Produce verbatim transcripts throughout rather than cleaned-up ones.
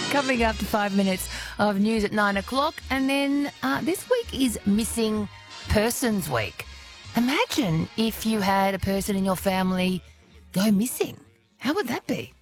Coming up to five minutes of news at nine o'clock. And then uh, this week is Missing Persons Week. Imagine if you had a person in your family go missing. How would that be?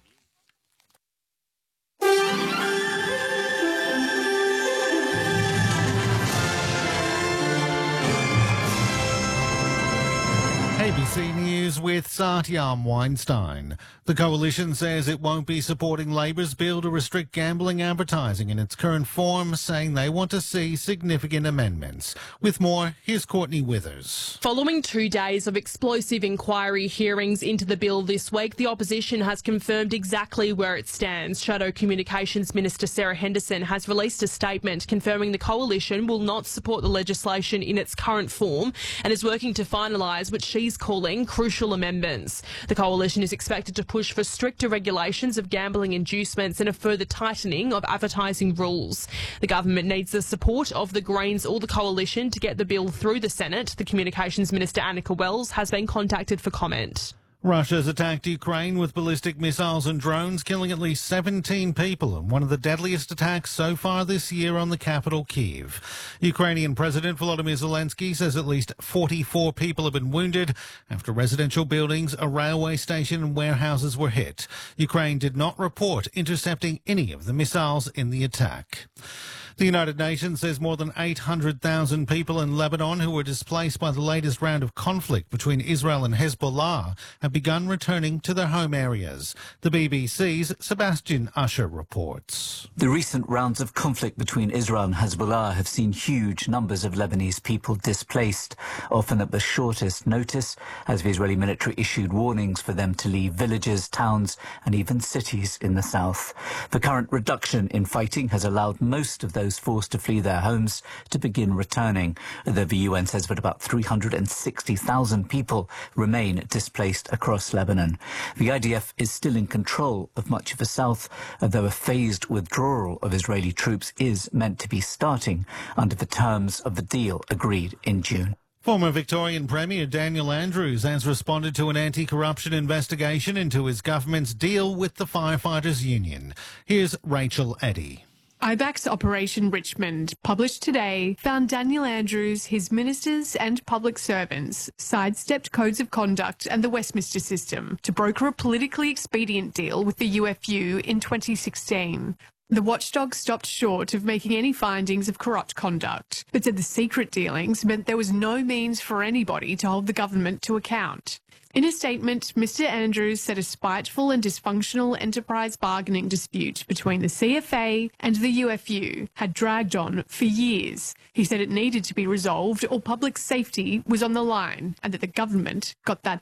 A B C News with Satyam Weinstein. The coalition says it won't be supporting Labor's bill to restrict gambling advertising in its current form, saying they want to see significant amendments. With more, here's Courtney Withers. Following two days of explosive inquiry hearings into the bill this week, the opposition has confirmed exactly where it stands. Shadow Communications Minister Sarah Henderson has released a statement confirming the coalition will not support the legislation in its current form and is working to finalise what she's calling crucial amendments. The coalition is expected to push for stricter regulations of gambling inducements and a further tightening of advertising rules. The government needs the support of the Greens or the coalition to get the bill through the Senate. The Communications Minister Annika Wells has been contacted for comment. Russia's attacked Ukraine with ballistic missiles and drones, killing at least seventeen people in one of the deadliest attacks so far this year on the capital, Kyiv. Ukrainian President Volodymyr Zelensky says at least forty-four people have been wounded after residential buildings, a railway station and warehouses were hit. Ukraine did not report intercepting any of the missiles in the attack. The United Nations says more than eight hundred thousand people in Lebanon who were displaced by the latest round of conflict between Israel and Hezbollah have begun returning to their home areas. The B B C's Sebastian Usher reports. The recent rounds of conflict between Israel and Hezbollah have seen huge numbers of Lebanese people displaced, often at the shortest notice, as the Israeli military issued warnings for them to leave villages, towns and even cities in the south. The current reduction in fighting has allowed most of those forced to flee their homes to begin returning, though the U N says that about three hundred sixty thousand people remain displaced across Lebanon. The I D F is still in control of much of the south, though a phased withdrawal of Israeli troops is meant to be starting under the terms of the deal agreed in June. Former Victorian Premier Daniel Andrews has responded to an anti-corruption investigation into his government's deal with the Firefighters Union. Here's Rachel Eddy. I BAC's Operation Richmond, published today, found Daniel Andrews, his ministers and public servants sidestepped codes of conduct and the Westminster system to broker a politically expedient deal with the U F U in twenty sixteen. The watchdog stopped short of making any findings of corrupt conduct, but said the secret dealings meant there was no means for anybody to hold the government to account. In a statement, Mister Andrews said a spiteful and dysfunctional enterprise bargaining dispute between the C F A and the U F U had dragged on for years. He said it needed to be resolved or public safety was on the line and that the government got that